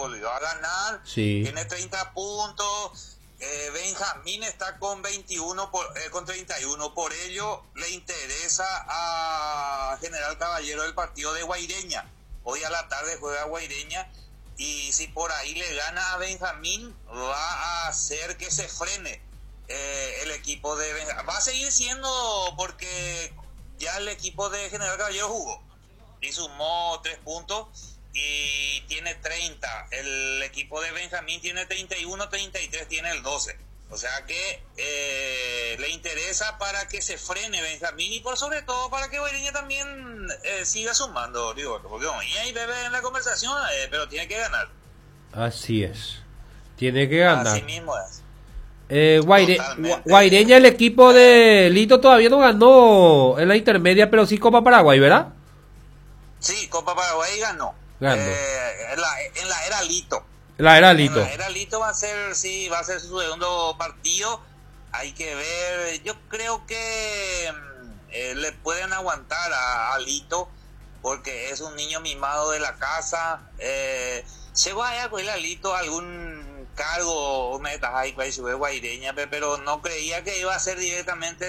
volvió a ganar, Sí. tiene 30 puntos. Benjamín está con 21 con 31. Por ello le interesa a General Caballero el partido de Guaireña. Hoy a la tarde juega Guaireña, y si por ahí le gana a Benjamín, va a hacer que se frene el equipo de Benjamín. Va a seguir siendo, porque ya el equipo de General Caballero jugó y sumó 3 puntos y tiene 30. El equipo de Benjamín tiene 31, 33 tiene el 12. O sea que le interesa para que se frene Benjamín, y por sobre todo para que Guaireña también siga sumando, digo, porque y ahí bebe en la conversación, pero tiene que ganar. Así es. Tiene que ganar. Así mismo es. Guaireña, el equipo de Lito todavía no ganó en la intermedia, pero sí Copa Paraguay, ¿verdad? Sí, Copa Paraguay ganó. Ganó. En la era Lito. La era Lito. En la era Lito va a ser su segundo partido. Hay que ver. Yo creo que le pueden aguantar a Lito, porque es un niño mimado de la casa. Se va a coger a Lito algún cargo, Guaireña, pero no creía que iba a ser directamente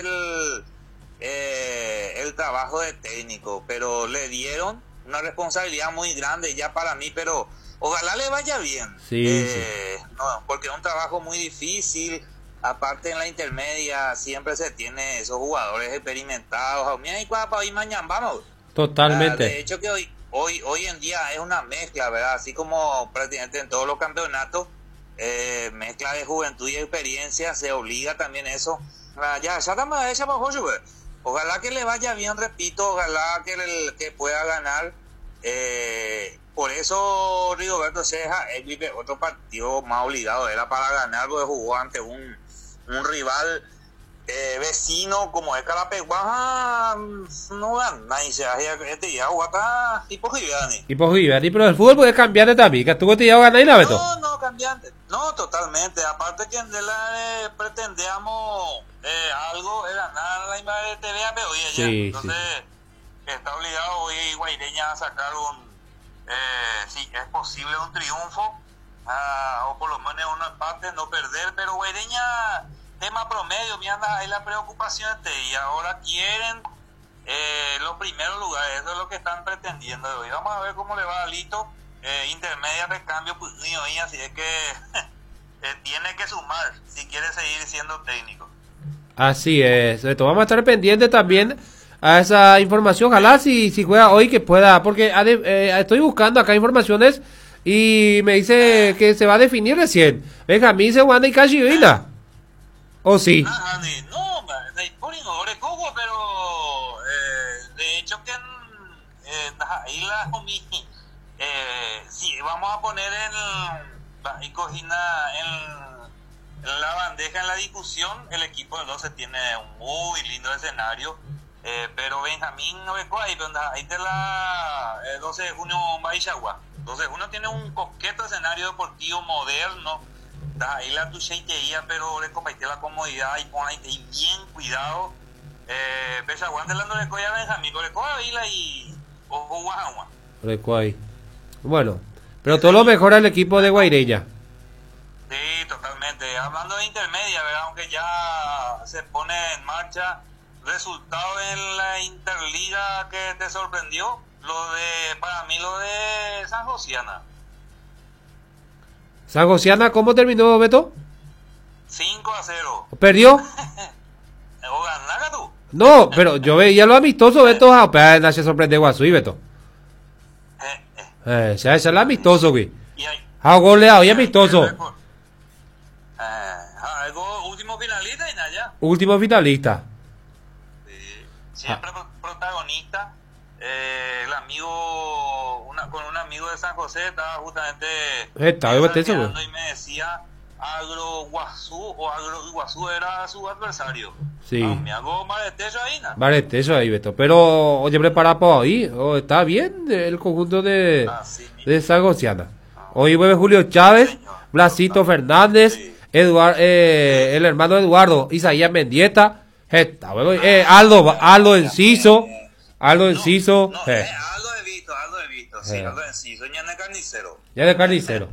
el trabajo de técnico, pero le dieron una responsabilidad muy grande ya para mí, pero ojalá le vaya bien. Sí. No, porque es un trabajo muy difícil. Aparte, en la intermedia siempre se tiene esos jugadores experimentados. Vamos. Totalmente. De hecho que hoy en día es una mezcla, ¿verdad? Así como prácticamente en todos los campeonatos, mezcla de juventud y experiencia, se obliga también eso. Ya estamos hecha para Jorge. Ojalá que le vaya bien, repito, ojalá que pueda ganar. Por eso Rigoberto Ceja, otro partido más obligado era para ganar, porque jugó ante un rival vecino como es Carapeguá. No gana, y se este día juega tipo Giviani. Pero el fútbol puede cambiar también, que tú te ibas a ganar y la Beto. No, cambiante. No, totalmente. Aparte que pretendíamos algo, es ganar la imagen de TV, pero hoy allá. Sí, entonces, está obligado hoy Guaireña a sacar si es posible, un triunfo, o por lo menos un empate, no perder. Pero Guaireña, tema promedio, mira, ahí la preocupación y ahora quieren los primeros lugares. Eso es lo que están pretendiendo hoy. Vamos a ver cómo le va a Lito. Intermedia de cambio, pues y así es que tiene que sumar si quiere seguir siendo técnico. Así es, Beto, vamos a estar pendientes también a esa información. Ojalá si juega hoy que pueda, porque estoy buscando acá informaciones y me dice que se va a definir recién. Benjamín se Wanda y Cachivina. ¿O sí? No, pero de hecho que ahí la sí, vamos a poner en la bandeja, en la discusión. El equipo de 12 tiene un muy lindo escenario, pero Benjamín no ve ahí, ahí te la 12 de junio Baixagua. 12 de junio tiene un coqueto escenario deportivo moderno. Ahí la tucheitería, pero le compartí la comodidad y pon ahí bien cuidado. Pese aguantando le coya a Benjamín, le coya a Vila y ojo Guajagua. Bueno, pero todo lo mejor al equipo de Guaireña. Sí, totalmente. Hablando de intermedia, ¿verdad? Aunque ya se pone en marcha, resultado en la Interliga que te sorprendió, para mí lo de San Josiana. ¿San Josiana cómo terminó, Beto? 5-0. ¿Perdió? ¿O ganar tú? No, pero yo veía lo amistoso, Beto. Apenas se sorprende Guasú y Beto. Se es el amistoso, güey. Goleado y amistoso. Último finalista y nada. Último finalista. Siempre protagonista. El amigo, con un amigo de San José, estaba justamente y me decía Agro Iguazú era su adversario. Sí. Me hago Mareteso ahí, ¿no? Mareteso ahí, Beto. Pero, oye, prepara para hoy. Está bien el conjunto de San Josiana. Hoy vuelve Julio Chávez, Blasito Fernández, el hermano Eduardo, Isaías Mendieta, Aldo Enciso. Aldo he visto. Sí, Aldo Enciso, ya de carnicero.